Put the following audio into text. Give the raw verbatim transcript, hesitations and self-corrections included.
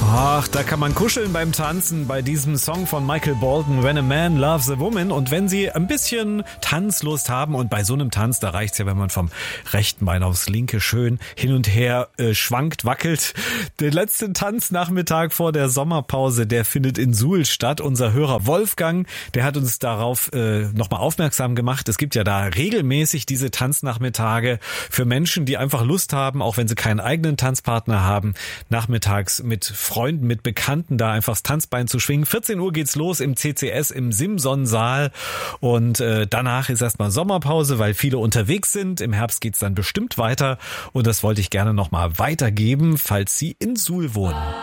Ach, da kann man kuscheln beim Tanzen bei diesem Song von Michael Bolton, When a Man Loves a Woman. Und wenn Sie ein bisschen Tanzlust haben, und bei so einem Tanz, da reicht's ja, wenn man vom rechten Bein aufs linke schön hin und her äh, schwankt, wackelt. Der letzte Tanznachmittag vor der Sommerpause, der findet in Suhl statt. Unser Hörer Wolfgang, der hat uns darauf äh, nochmal aufmerksam gemacht. Es gibt ja da regelmäßig diese Tanznachmittage für Menschen, die einfach Lust haben, auch wenn sie keinen eigenen Tanzpartner haben, nachmittags mit Freunden, mit Bekannten da einfach das Tanzbein zu schwingen. vierzehn Uhr geht's los im C C S im Simson-Saal und äh, danach ist erstmal Sommerpause, weil viele unterwegs sind. Im Herbst geht's dann bestimmt weiter und das wollte ich gerne nochmal weitergeben, falls Sie in Suhl wohnen.